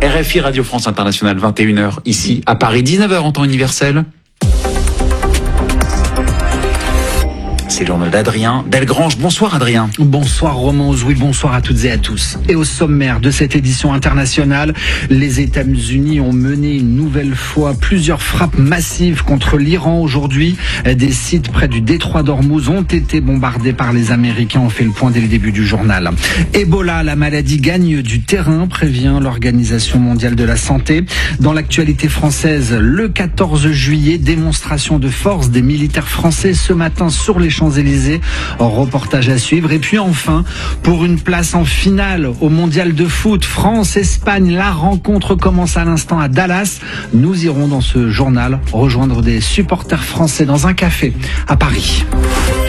RFI Radio France Internationale, 21h ici à Paris, 19h en temps universel. C'est le journal d'Adrien Delgrange. Bonsoir Adrien. Bonsoir Romain Ozoui, bonsoir à toutes et à tous. Et au sommaire de cette édition internationale, les États-Unis ont mené une nouvelle fois plusieurs frappes massives contre l'Iran aujourd'hui. Des sites près du détroit d'Ormuz ont été bombardés par les Américains. On fait le point dès le début du journal. Ebola, la maladie gagne du terrain, prévient l'Organisation mondiale de la santé. Dans l'actualité française, le 14 juillet, démonstration de force des militaires français ce matin sur les Champs-Élysées, reportage à suivre. Et puis enfin, pour une place en finale au mondial de foot, France-Espagne, la rencontre commence à l'instant à Dallas. Nous irons dans ce journal rejoindre des supporters français dans un café à Paris.